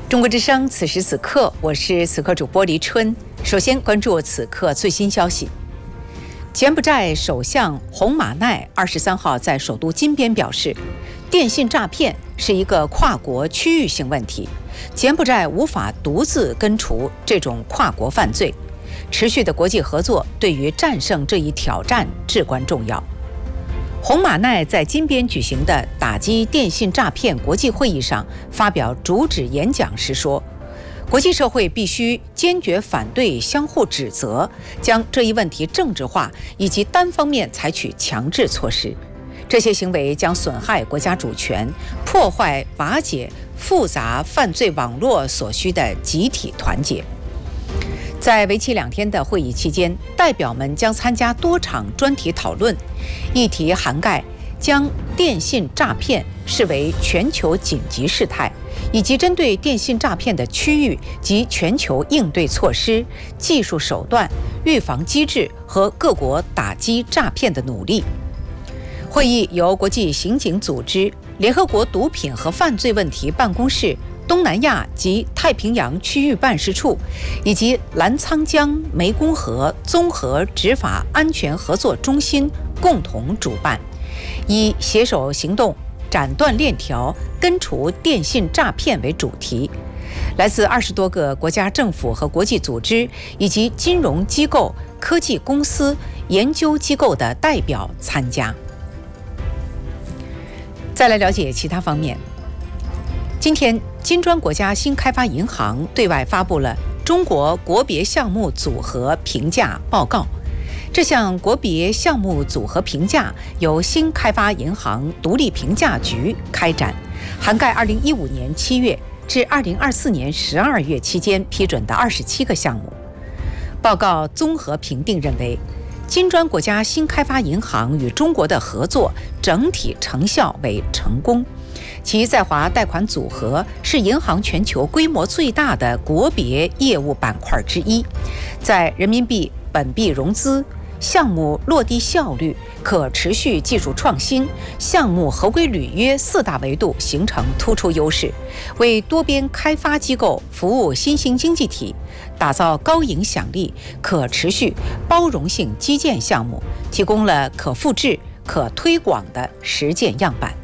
中国之声，此时此刻，我是此刻主播黎春。首先关注此刻最新消息。柬埔寨首相洪马奈23号在首都金边表示，电信诈骗是一个跨国区域性问题，柬埔寨无法独自根除这种跨国犯罪，持续的国际合作对于战胜这一挑战至关重要。洪马奈在金边举行的打击电信诈骗国际会议上发表主旨演讲时说，国际社会必须坚决反对相互指责，将这一问题政治化，以及单方面采取强制措施。这些行为将损害国家主权，破坏瓦解复杂犯罪网络所需的集体团结。在为期2天的会议期间，代表们将参加多场专题讨论，议题涵盖将电信诈骗视为全球紧急事态，以及针对电信诈骗的区域及全球应对措施、技术手段、预防机制和各国打击诈骗的努力。会议由国际刑警组织、联合国毒品和犯罪问题办公室、东南亚及太平洋区域办事处以及澜沧江湄公河综合执法安全合作中心共同主办，以携手行动、斩断链条、根除电信诈骗为主题。来自20多个国家政府和国际组织以及金融机构、科技公司、研究机构的代表参加。再来了解其他方面。今天，金砖国家新开发银行对外发布了中国国别项目组合评价报告。这项国别项目组合评价由新开发银行独立评价局开展，涵盖2015年7月至2024年12月期间批准的27个项目。报告综合评定认为，金砖国家新开发银行与中国的合作整体成效为成功，其在华贷款组合是银行全球规模最大的国别业务板块之一，在人民币本币融资、项目落地效率、可持续技术创新、项目合规履约4大维度形成突出优势，为多边开发机构服务新兴经济体打造高影响力、可持续、包容性基建项目提供了可复制、可推广的实践样板。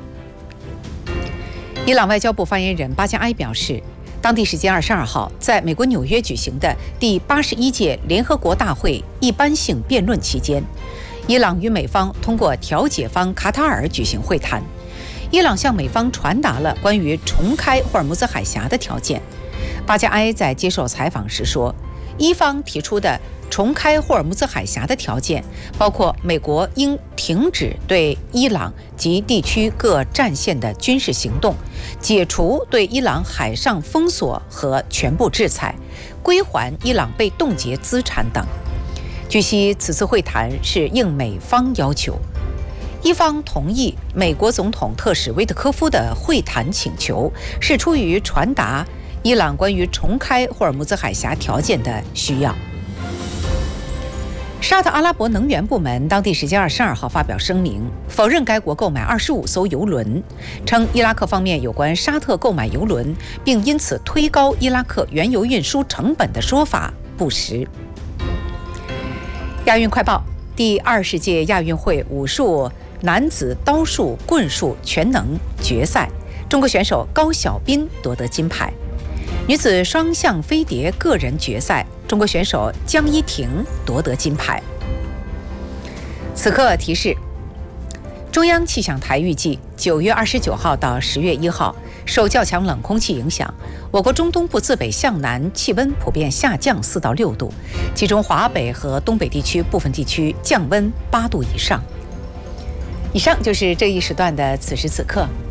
伊朗外交部发言人巴加埃表示，当地时间22号，在美国纽约举行的第81届联合国大会一般性辩论期间，伊朗与美方通过调解方卡塔尔举行会谈。伊朗向美方传达了关于重开霍尔木兹海峡的条件。巴加埃在接受采访时说，伊方提出的重开霍尔木兹海峡的条件包括美国应停止对伊朗及地区各战线的军事行动，解除对伊朗海上封锁和全部制裁，归还伊朗被冻结资产等。据悉，此次会谈是应美方要求。伊方同意美国总统特使威特科夫的会谈请求，是出于传达伊朗关于重开霍尔木兹海峡条件的需要。沙特阿拉伯能源部门当地时间22号发表声明，否认该国购买25艘油轮，称伊拉克方面有关沙特购买油轮并因此推高伊拉克原油运输成本的说法不实。亚运快报：第20届亚运会武术男子刀术、棍术全能决赛，中国选手高晓彬夺得金牌。女子双向飞碟个人决赛，中国选手江一婷夺得金牌。此刻提示：中央气象台预计9月29号到10月1号，受较强冷空气影响，我国中东部自北向南气温普遍下降4到6度，其中华北和东北地区部分地区降温8度以上。以上就是这一时段的此时此刻。